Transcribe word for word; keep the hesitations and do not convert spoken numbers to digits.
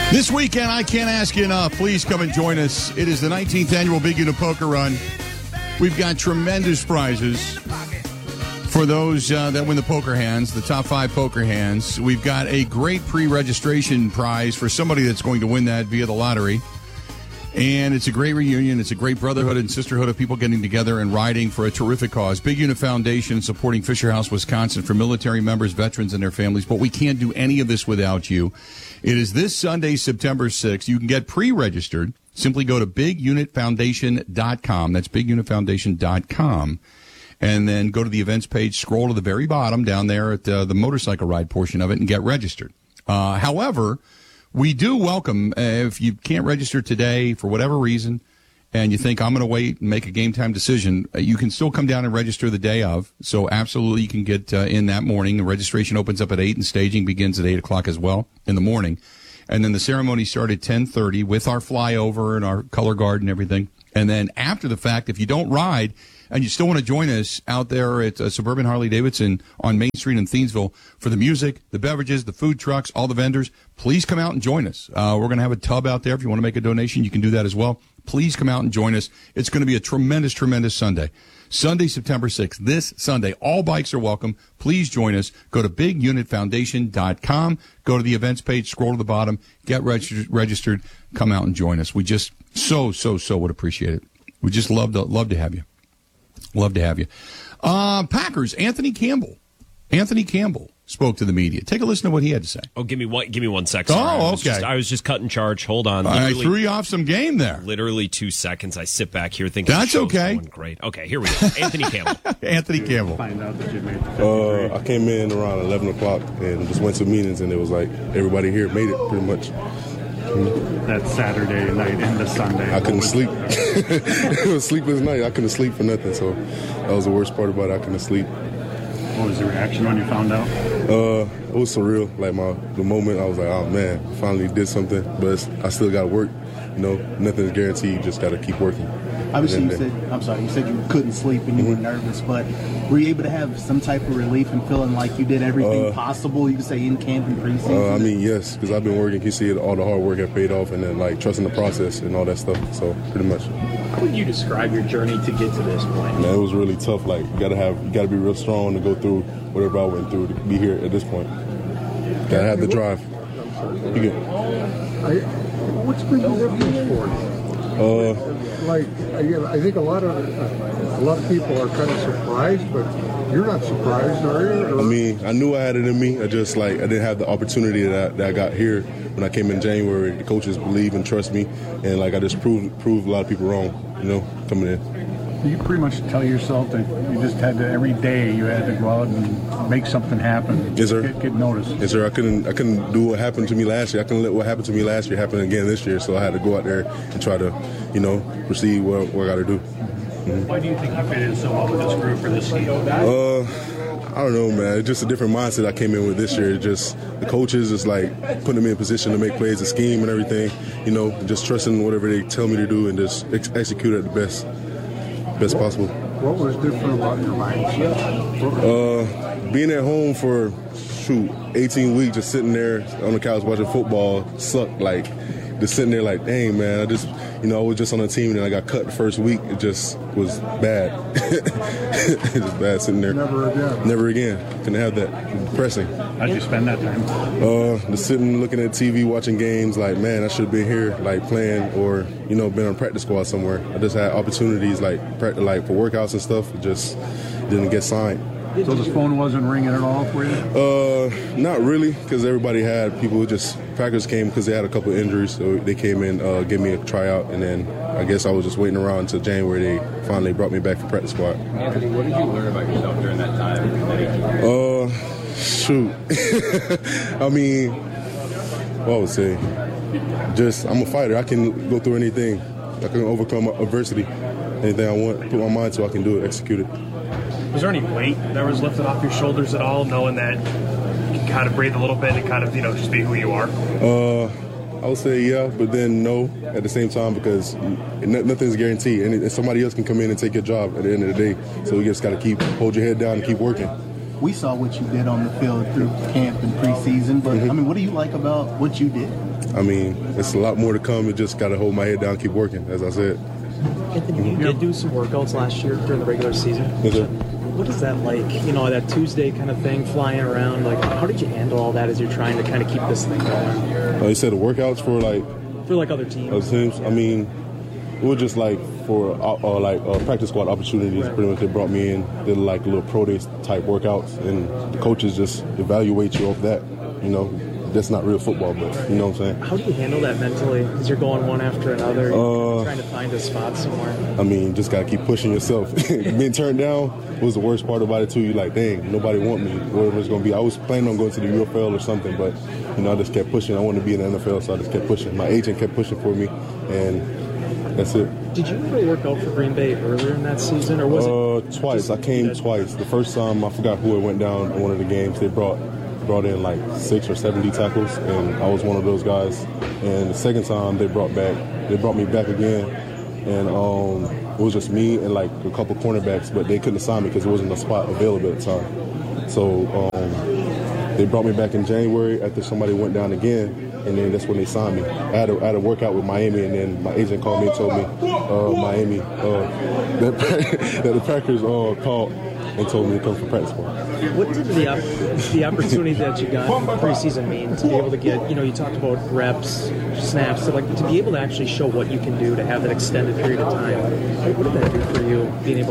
This weekend, I can't ask you enough. Please come and join us. It is the nineteenth annual Big Unit Poker Run. We've got tremendous prizes for those uh, that win the poker hands, the top five poker hands. We've got a great pre-registration prize for somebody that's going to win that via the lottery. And it's a great reunion. It's a great brotherhood and sisterhood of people getting together and riding for a terrific cause. Big Unit Foundation supporting Fisher House, Wisconsin for military members, veterans, and their families. But we can't do any of this without you. It is this Sunday, September sixth. You can get pre-registered. Simply go to big unit foundation dot com. That's big unit foundation dot com. And then go to the events page, scroll to the very bottom down there at the, the motorcycle ride portion of it, and get registered. Uh, however, we do welcome, uh, if you can't register today for whatever reason, and you think, I'm going to wait and make a game time decision, uh, you can still come down and register the day of. So absolutely you can get uh, in that morning. The registration opens up at eight and staging begins at eight o'clock as well in the morning. And then the ceremony started at ten thirty with our flyover and our color guard and everything. And then after the fact, if you don't ride and you still want to join us out there at uh, Suburban Harley-Davidson on Main Street in Thiensville for the music, the beverages, the food trucks, all the vendors, please come out and join us. Uh, we're going to have a tub out there. If you want to make a donation, you can do that as well. Please come out and join us. It's going to be a tremendous, tremendous Sunday. Sunday, September sixth, this Sunday. All bikes are welcome. Please join us. Go to big unit foundation dot com. Go to the events page, scroll to the bottom, get reg- registered, come out and join us. We just so, so, so would appreciate it. We just love to, love to have you. Love to have you. Uh, Packers, Anthony Campbell. Anthony Campbell spoke to the media. Take a listen to what he had to say. Oh, give me one. Give me one second. Oh, I was okay. Just, I was just cutting charge. Hold on. I threw you off some game there. Literally two seconds. I sit back here thinking that's the show's okay. Going great. Okay, here we go. Anthony Campbell. Anthony Campbell. Find out that you made uh, I came in around eleven o'clock and just went to meetings, and it was like everybody here made it pretty much. That Saturday night into Sunday. I couldn't sleep. It was sleepless night. I couldn't sleep for nothing. So that was the worst part about it. I couldn't sleep. What was the reaction when you found out? Uh, it was surreal. Like my the moment I was like, oh man, finally did something. But it's, I still got to work. You know, nothing's guaranteed. You just got to keep working. Obviously, you then, said, I'm sorry, you said you couldn't sleep and you mm-hmm. were nervous, but were you able to have some type of relief and feeling like you did everything uh, possible, you could say, in camp and preseason? Uh, I mean, yes, because I've been working. You see it, all the hard work have paid off, and then like trusting the process and all that stuff. So pretty much. How would you describe your journey to get to this point? Man, it was really tough. Like you gotta have, you gotta be real strong to go through whatever I went through to be here at this point. Gotta have the drive. You good? I, what's been the difference for you? Uh, like, I, I think a lot of uh, a lot of people are kind of surprised, but you're not surprised, are you? Or? I mean, I knew I had it in me. I just like I didn't have the opportunity that I, that I got here when I came in January. The coaches believe and trust me, and like I just proved proved a lot of people wrong. You know, coming in. You pretty much tell yourself that you just had to, every day you had to go out and make something happen. Yes, sir. Get, get noticed. Yes, sir. I couldn't I couldn't do what happened to me last year. I couldn't let what happened to me last year happen again this year. So I had to go out there and try to, you know, proceed what, what I got to do. Mm-hmm. Why do you think you fit in so well with this group for this scheme? Uh, I don't know, man. It's just a different mindset I came in with this year. Just the coaches is like putting them in position to make plays, the scheme and everything. You know, just trusting whatever they tell me to do and just ex- execute it the best. Best possible. What was different about your mindset? Uh, being at home for shoot eighteen weeks, just sitting there on the couch watching football sucked. Like just sitting there, like, dang man, I just, you know, I was just on a team and I got cut the first week. It just was bad. It was bad sitting there. Never again. Never again. Couldn't have that. Depressing. How'd you spend that time? Uh, just sitting, looking at T V, watching games. Like, man, I should have been here, like playing, or you know, been on practice squad somewhere. I just had opportunities, like practice, like for workouts and stuff. It just didn't get signed. So the phone wasn't ringing at all for you? Uh, not really, because everybody had people who just Packers came because they had a couple injuries, so they came in, uh, gave me a tryout, and then I guess I was just waiting around until January. They finally brought me back for practice squad. Anthony, what did you learn about yourself during that time? Uh, shoot. I mean, what I would say, just I'm a fighter. I can go through anything. I can overcome adversity. Anything I want, put my mind to, I can do it, execute it. Was there any weight that was lifted off your shoulders at all, knowing that you can kind of breathe a little bit and kind of, you know, just be who you are? Uh, I would say yeah, but then no at the same time, because nothing's guaranteed. And somebody else can come in and take your job at the end of the day. So you just got to keep, hold your head down and keep working. we saw what you did on the field through camp and preseason, but Mm-hmm. I mean, what do you like about what you did? I mean, it's a lot more to come. You just got to hold my head down, keep working, as I said. Anthony, you did do some workouts last year during the regular season. Yes, sir. What is that like? You know, that Tuesday kind of thing, flying around. Like, how did you handle all that as you're trying to kind of keep this thing going Uh, you said the workouts for like for like other teams? other teams. I mean, it was just like for uh, uh, like uh, practice squad opportunities. Right. Pretty much, they brought me in, did like little pro day type workouts, and the coaches just evaluate you off that. You know, that's not real football, but you know what I'm saying. How do you handle that mentally? Because you're going one after another, you're Uh, trying to find a spot somewhere. I mean, just gotta keep pushing yourself. Being turned down was the worst part about it too. You're like, dang, nobody want me. Whatever it's gonna be. I was planning on going to the U F L or something, but you know, I just kept pushing. I wanted to be in the N F L, so I just kept pushing. My agent kept pushing for me, and that's it. Did you ever work out for Green Bay earlier in that season, or was it? Uh, twice. I came twice. The first time, I forgot who it went down in one of the games. They brought brought in like six or seven D tackles, and I was one of those guys. And the second time, they brought back, they brought me back again, and um, it was just me and like a couple cornerbacks, but they couldn't assign me because there wasn't a spot available at the time. So um, they brought me back in January after somebody went down again, and then that's when they signed me. I had a, I had a workout with Miami, and then my agent called me and told me, uh, Miami, uh, that, that the Packers uh, called and told me to come for practice squad. What did the op- the opportunity that you got in preseason mean to be able to get? You know, you talked about reps, snaps, so like to be able to actually show what you can do to have that extended period of time. What did that do for you, being able